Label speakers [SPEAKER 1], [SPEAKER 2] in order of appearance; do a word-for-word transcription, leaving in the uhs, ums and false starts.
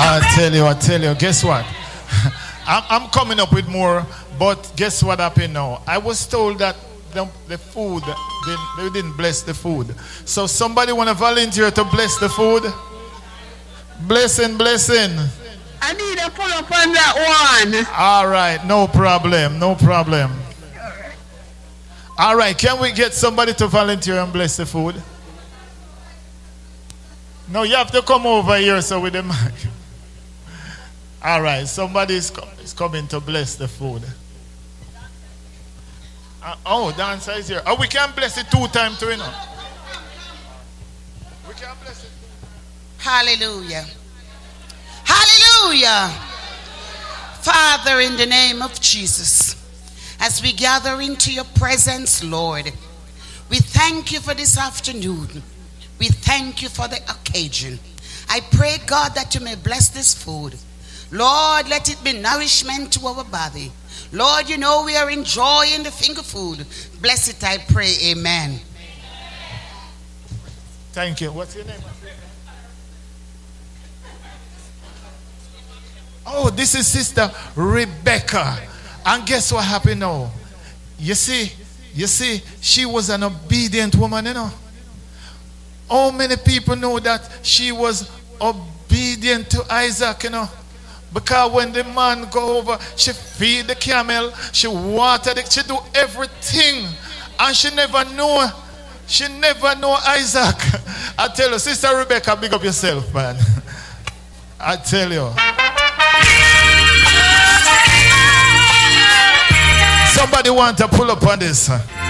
[SPEAKER 1] I tell you, I tell you, guess what? I'm, I'm coming up with more, but guess what happened now? I was told that the, the food, they, they didn't bless the food. So somebody want to volunteer to bless the food? Blessing, blessing.
[SPEAKER 2] I need to pull up on that one.
[SPEAKER 1] All right, no problem, no problem. All right, can we get somebody to volunteer and bless the food? No, you have to come over here so with the mic. All right, somebody is, com- is coming to bless the food. Uh, oh, dancer is here. Oh, we can bless it two times too, you know. We can bless it.
[SPEAKER 3] Hallelujah. Hallelujah. Father, in the name of Jesus, as we gather into your presence, Lord, we thank you for this afternoon. We thank you for the occasion. I pray, God, that you may bless this food. Lord, let it be nourishment to our body. Lord, you know we are enjoying the finger food. Bless it, I pray. Amen.
[SPEAKER 1] Thank you. What's your name? Oh, this is Sister Rebecca. And guess what happened now? You see, you see, she was an obedient woman, you know. How many people know that she was obedient to Isaac, you know? Because when the man go over, she feed the camel, she water it, she do everything. And she never know, she never know Isaac. I tell you, Sister Rebecca, big up yourself, man. I tell you. Somebody want to pull up on this.